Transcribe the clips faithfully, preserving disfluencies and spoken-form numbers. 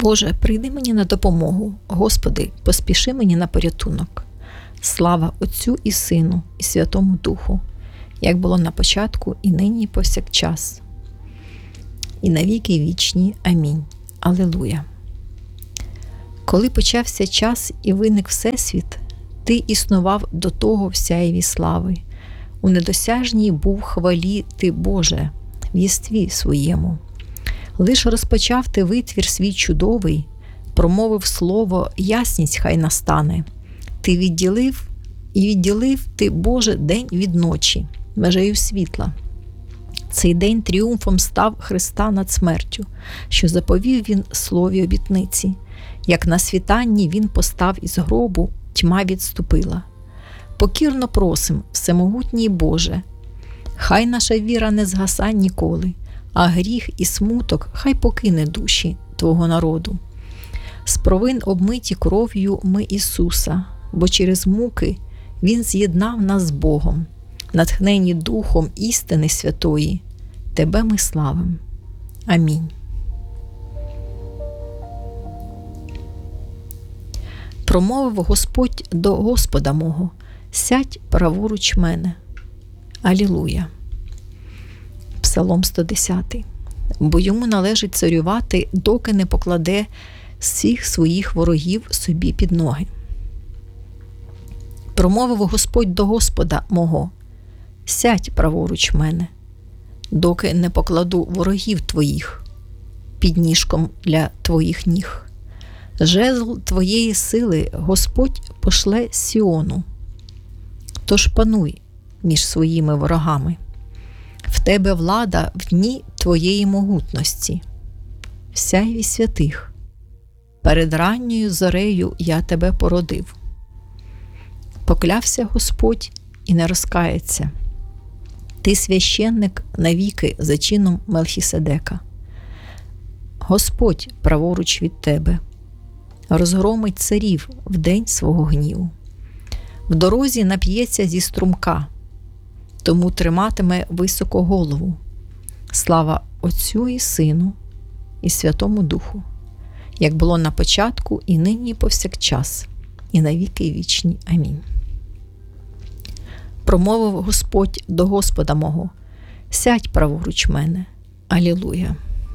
Боже, прийди мені на допомогу. Господи, поспіши мені на порятунок. Слава Отцю і Сину, і Святому Духу, як було на початку, і нині, і повсякчас, і навіки вічні. Амінь. Алілуя. Коли почався час і виник Всесвіт, Ти існував до того в сяєві слави. У недосяжній був хвалі Ти, Боже, в єстві своєму. Лиш розпочав Ти витвір свій чудовий, промовив слово, ясність хай настане. Ти відділив і відділив Ти, Боже, день від ночі, межею світла. Цей день тріумфом став Христа над смертю, що заповів Він слові обітниці. Як на світанні Він постав із гробу, тьма відступила. Покірно просим, всемогутній Боже, хай наша віра не згаса ніколи, а гріх і смуток хай покине душі Твого народу. З провин обмиті кров'ю ми Ісуса, бо через муки Він з'єднав нас з Богом. Натхнені Духом істини святої, Тебе ми славим. Амінь. Промовив Господь до Господа мого: сядь праворуч мене. Алілуя. Псалом сто десятий. Бо йому належить царювати, доки не покладе всіх своїх ворогів собі під ноги. Промовив Господь до Господа мого: сядь праворуч мене, доки не покладу ворогів твоїх під ніжком для твоїх ніг. Жезл твоєї сили Господь пошле з Сіону. Тож пануй між своїми ворогами. В тебе влада в дні твоєї могутності. В сяйві святих. Перед ранньою зорею я тебе породив. Поклявся Господь і не розкається. Ти священник навіки за чином Мелхіседека. Господь праворуч від тебе розгромить царів в день свого гніву. В дорозі нап'ється зі струмка, тому триматиме високо голову. Слава Отцю і Сину, і Святому Духу, як було на початку, і нині, і повсякчас, і навіки вічні. Амінь. Промовив Господь до Господа мого: сядь праворуч мене. Алілуя.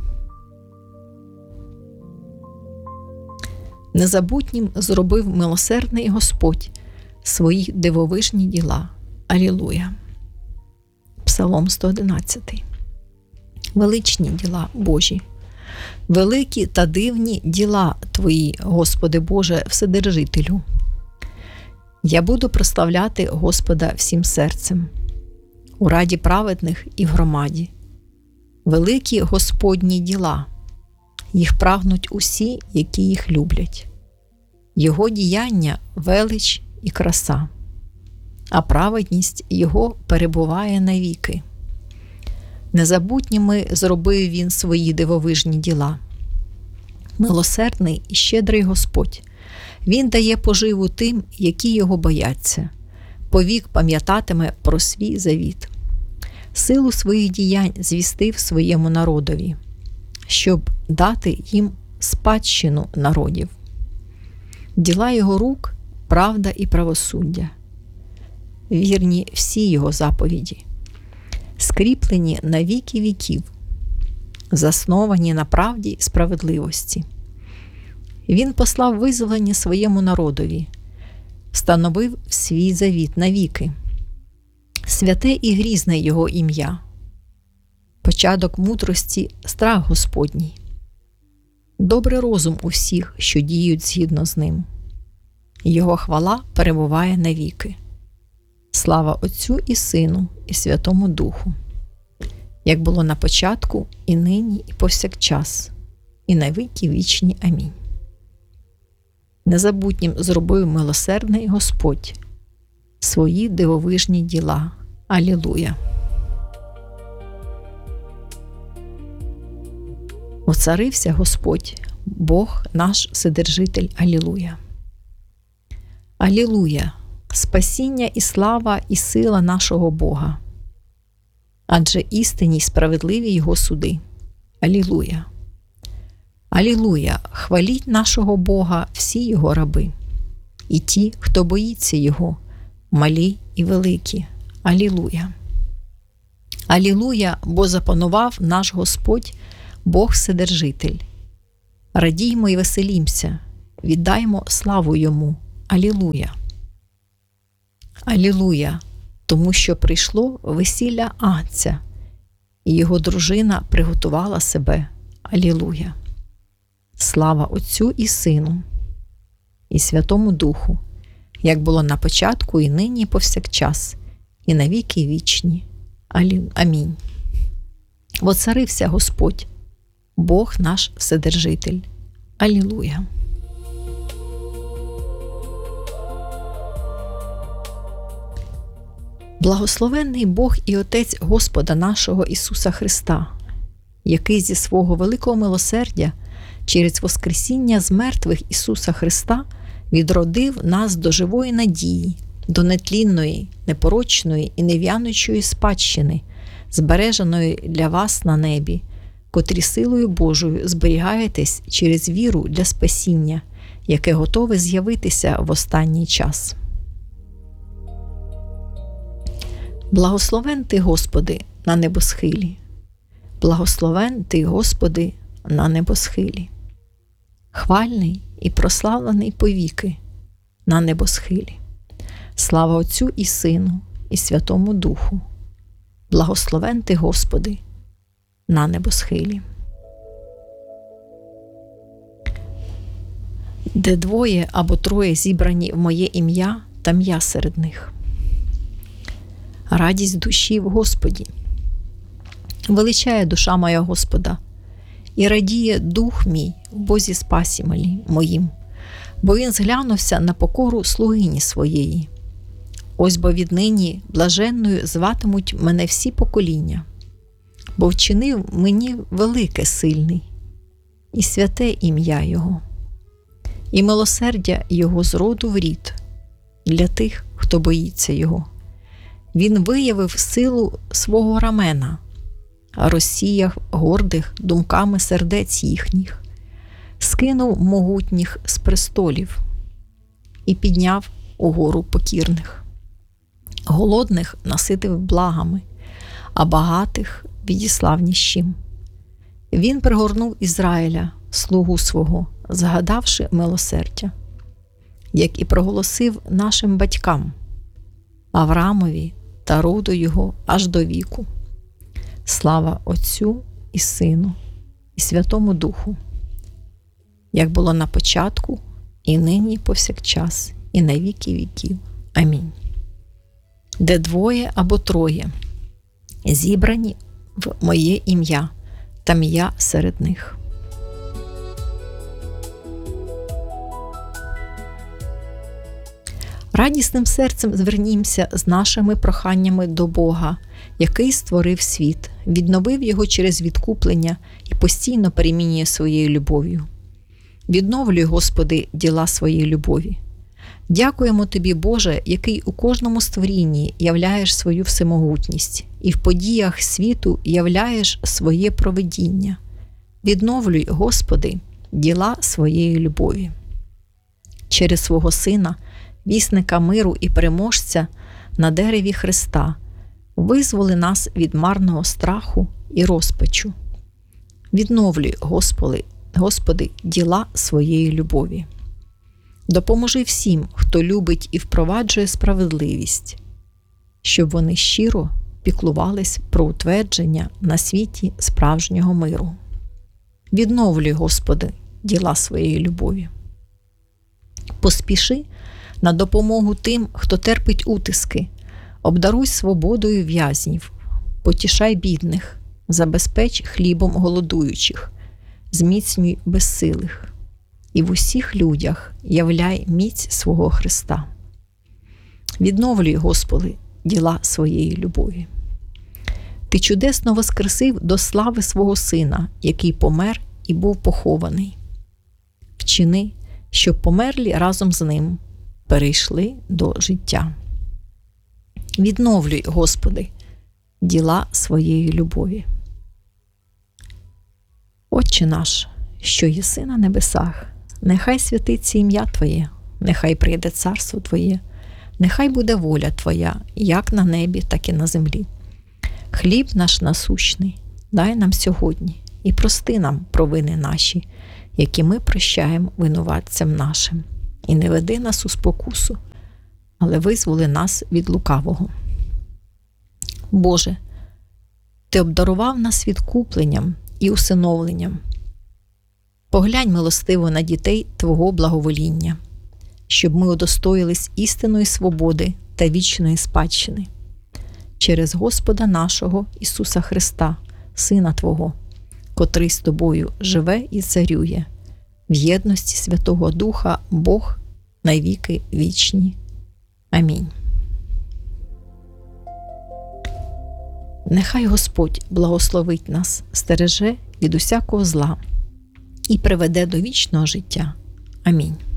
Незабутнім зробив милосердний Господь свої дивовижні діла. Алілуя. Псалом сто одинадцятий. Величні діла Божі, великі та дивні діла Твої, Господи Боже, Вседержителю. Я буду прославляти Господа всім серцем, у раді праведних і в громаді. Великі Господні діла, їх прагнуть усі, які їх люблять. Його діяння – велич і краса, а праведність Його перебуває навіки. Незабутніми зробив Він свої дивовижні діла. Милосердний і щедрий Господь, Він дає поживу тим, які Його бояться, повік пам'ятатиме про свій завіт. Силу своїх діянь звістив своєму народові, щоб дати їм спадщину народів. Діла Його рук – правда і правосуддя. Вірні всі Його заповіді, скріплені на віки віків, засновані на правді і справедливості. Він послав визволення своєму народові, встановив свій завіт навіки. Святе і грізне Його ім'я. Початок мудрості – страх Господній. Добрий розум у всіх, що діють згідно з ним. Його хвала перебуває навіки. Слава Отцю і Сину, і Святому Духу, як було на початку, і нині, і повсякчас, і на віки вічні. Амінь. Незабутнім зробив милосердний Господь свої дивовижні діла. Алілуя. Оцарився Господь, Бог наш Вседержитель. Алілуя. Алілуя. Спасіння і слава і сила нашого Бога. Адже істинні й справедливі Його суди. Алілуя. Алілуя! Хваліть нашого Бога всі Його раби, і ті, хто боїться Його, малі і великі. Алілуя! Алілуя! Бо запанував наш Господь, Бог Вседержитель. Радіймо і веселімся, віддаймо славу Йому. Алілуя! Алілуя! Тому що прийшло весілля Агнця, і його дружина приготувала себе. Алілуя! Слава Отцю і Сину, і Святому Духу, як було на початку, і нині, і повсякчас, і на віки вічні. Алі... Амінь. Воцарився Господь, Бог наш Вседержитель. Алілуя! Благословенний Бог і Отець Господа нашого Ісуса Христа, який зі свого великого милосердя через воскресіння з мертвих Ісуса Христа відродив нас до живої надії, до нетлінної, непорочної і нев'янучої спадщини, збереженої для вас на небі, котрі силою Божою зберігаєтесь через віру для спасіння, яке готове з'явитися в останній час. Благословен Ти, Господи, на небосхилі. Благословен Ти, Господи, на небосхилі. Хвальний і прославлений повіки на небосхилі. Слава Отцю і Сину, і Святому Духу. Благословен Ти, Господи, на небосхилі. Де двоє або троє зібрані в моє ім'я, там я серед них. Радість душі в Господі. Величає душа моя Господа, і радіє дух мій в Бозі спасі моїм, бо він зглянувся на покору слугині своєї. Ось бо віднині блаженною зватимуть мене всі покоління, бо вчинив мені велике сильний, і святе ім'я Його, і милосердя Його з роду в рід для тих, хто боїться Його. Він виявив силу свого рамена, розсіяв гордих думками сердець їхніх, скинув могутніх з престолів і підняв угору покірних. Голодних наситив благами, а багатих відіслав ніщим. Він пригорнув Ізраїля, слугу свого, згадавши милосердя, як і проголосив нашим батькам, Авраамові та роду його аж до віку. Слава Отцю і Сину, і Святому Духу, як було на початку, і нині, і повсякчас, і на віки віків. Амінь. Де двоє або троє зібрані в моє ім'я, там я серед них. Радісним серцем звернімося з нашими проханнями до Бога, який створив світ, відновив його через відкуплення і постійно перемінює своєю любов'ю. Відновлюй, Господи, діла своєї любові. Дякуємо Тобі, Боже, який у кожному створінні являєш свою всемогутність і в подіях світу являєш своє провидіння. Відновлюй, Господи, діла своєї любові. Через свого Сина, вісника миру і переможця на дереві Христа, визволи нас від марного страху і розпачу. Відновлюй, Господи, Господи, діла своєї любові. Допоможи всім, хто любить і впроваджує справедливість, щоб вони щиро піклувались про утвердження на світі справжнього миру. Відновлюй, Господи, діла своєї любові. Поспіши на допомогу тим, хто терпить утиски, обдаруй свободою в'язнів, потішай бідних, забезпеч хлібом голодуючих, зміцнюй безсилих. І в усіх людях являй міць свого Христа. Відновлюй, Господи, діла своєї любові. Ти чудесно воскресив до слави свого Сина, який помер і був похований. Вчини, щоб померлі разом з ним перейшли до життя. Відновлюй, Господи, діла своєї любові. Отче наш, що єси на небесах, нехай святиться ім'я Твоє, нехай прийде царство Твоє, нехай буде воля Твоя, як на небі, так і на землі. Хліб наш насущний дай нам сьогодні і прости нам провини наші, які ми прощаємо винуватцям нашим. І не веди нас у спокусу, але визволи нас від лукавого. Боже, Ти обдарував нас відкупленням і усиновленням. Поглянь милостиво на дітей Твого благовоління, щоб ми удостоїлись істинної свободи та вічної спадщини. Через Господа нашого Ісуса Христа, Сина Твого, котрий з Тобою живе і царює, в єдності Святого Духа, Бог на віки вічні. Амінь. Нехай Господь благословить нас, стереже від усякого зла і приведе до вічного життя. Амінь.